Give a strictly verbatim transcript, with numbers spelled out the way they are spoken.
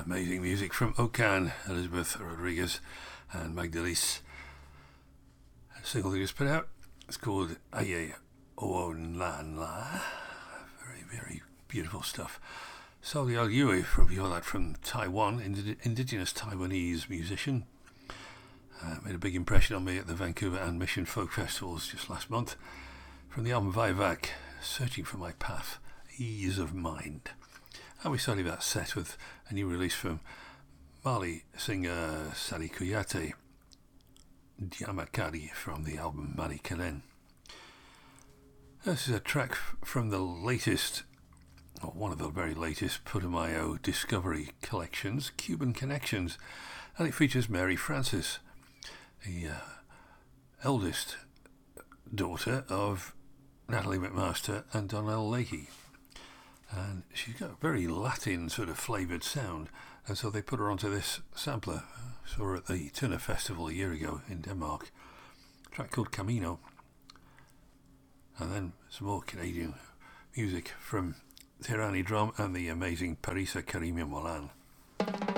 Amazing music from Okan, Elizabeth Rodriguez and Magdalis. A single they just put out. It's called Aye Oonlanla. Very, very beautiful stuff. Saulial Yue from before that from Taiwan, indi- indigenous Taiwanese musician. Uh, made a big impression on me at the Vancouver and Mission Folk Festivals just last month. From the album Vivac, Searching for My Path, Ease of Mind. And we started that set with a new release from Mali singer Sally Kuyate, Diamakari, from the album Mali Kalen. This is a track from the latest, or one of the very latest, Putumayo Discovery collections, Cuban Connections, and it features Mary Francis, the uh, eldest daughter of Natalie McMaster and Donnell Leahy. And she's got a very Latin sort of flavoured sound, and so they put her onto this sampler. I saw her at the Tuna Festival a year ago in Denmark. A track called Camino. And then some more Canadian music from Tirani Drum and the amazing Parisa Karimi Molan.